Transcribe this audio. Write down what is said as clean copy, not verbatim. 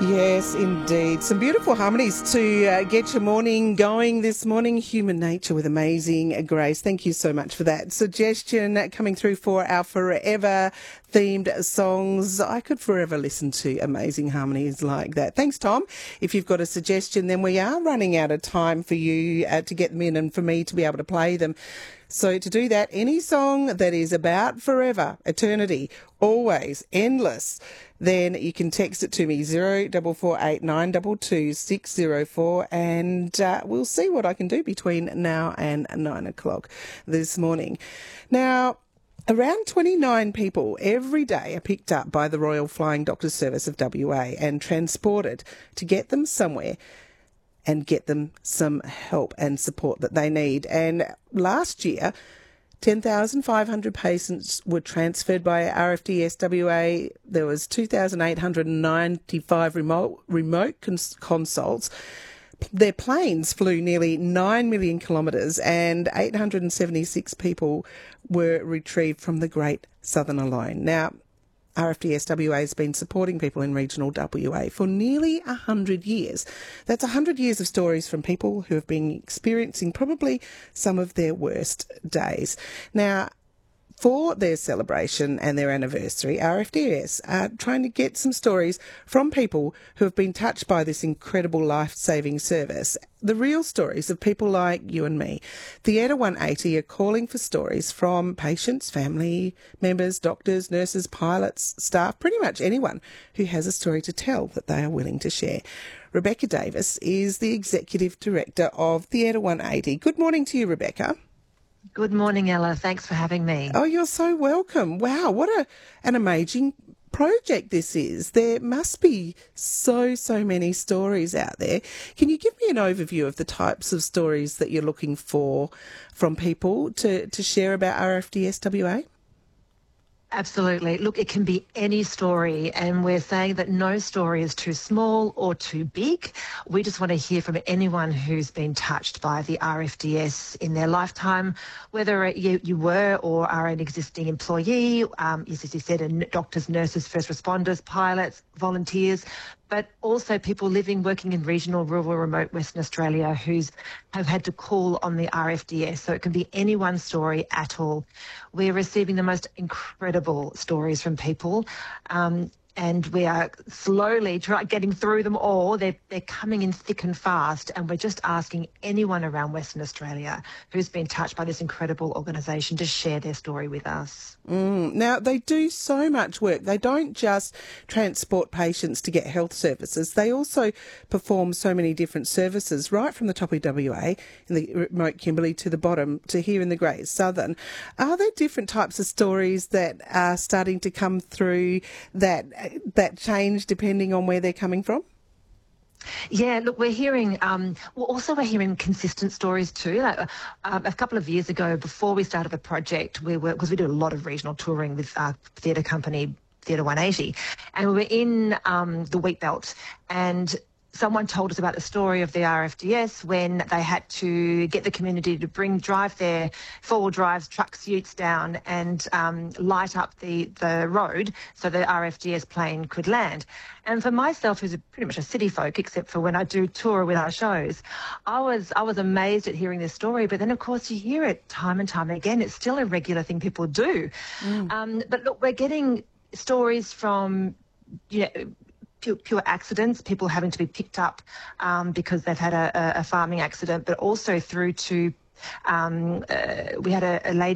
Yes, indeed. Some beautiful harmonies to get your morning going this morning. Human Nature with Amazing Grace. Thank you so much for that suggestion coming through for our forever themed songs. I could forever listen to amazing harmonies like that. Thanks, Tom. If you've got a suggestion, then we are running out of time for you to get them in and for me to be able to play them. So to do that, any song that is about forever, eternity, always, endless, then you can text it to me, 0448 922 604, and we'll see what I can do between now and 9 o'clock this morning. Now, around 29 people every day are picked up by the Royal Flying Doctors Service of WA and transported to get them somewhere and get them some help and support that they need. And last year, 10,500 patients were transferred by RFDS WA. There was 2,895 remote consults. Their planes flew nearly 9 million kilometres and 876 people were retrieved from the Great Southern Alone. Now, RFDS WA has been supporting people in regional WA for nearly 100 years. That's 100 years of stories from people who have been experiencing probably some of their worst days. Now, for their celebration and their anniversary, RFDS are trying to get some stories from people who have been touched by this incredible life-saving service. The real stories of people like you and me. Theatre 180 are calling for stories from patients, family members, doctors, nurses, pilots, staff, pretty much anyone who has a story to tell that they are willing to share. Rebecca Davis is the Executive Director of Theatre 180. Good morning to you, Rebecca. Good morning, Ella. Thanks for having me. Oh, you're so welcome. Wow, what an amazing project this is. There must be so many stories out there. Can you give me an overview of the types of stories that you're looking for from people to share about RFDS WA? Absolutely. Look, it can be any story, and we're saying that no story is too small or too big. We just want to hear from anyone who's been touched by the RFDS in their lifetime, whether you were or are an existing employee, as you said, doctors, nurses, first responders, pilots, volunteers, but also people living, working in regional, rural, remote Western Australia have had to call on the RFDS. So it can be anyone's story at all. We're receiving the most incredible stories from people, and we are slowly getting through them all. They're coming in thick and fast, and we're just asking anyone around Western Australia who's been touched by this incredible organisation to share their story with us. Now, they do so much work. They don't just transport patients to get health services. They also perform so many different services, right from the top of WA, in the remote Kimberley, to the bottom, to here in the Great Southern. Are there different types of stories that are starting to come through that change depending on where they're coming from? Yeah, look, we're hearing consistent stories too. A couple of years ago, before we started the project, because we do a lot of regional touring with our theatre company, Theatre 180, and we were in the Wheatbelt, and someone told us about the story of the RFDS when they had to get the community to drive their four-wheel drive truck utes down and light up the road so the RFDS plane could land. And for myself, who's pretty much a city folk, except for when I do tour with our shows, I was amazed at hearing this story. But then, of course, you hear it time and time again. It's still a regular thing people do. But look, we're getting stories from, pure accidents, people having to be picked up because they've had a farming accident, but also through to we had a lady